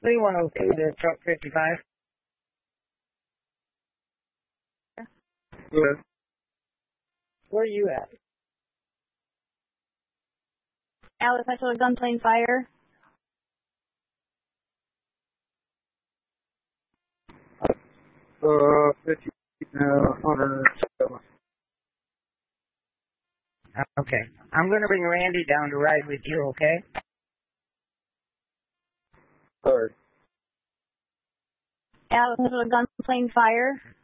Lee 102 to truck 55. Good. Where are you at? Alex, I saw a gunplane fire. 50, 107. Okay. I'm going to bring Randy down to ride with you, okay? Sorry. Alex, I saw a gunplane fire.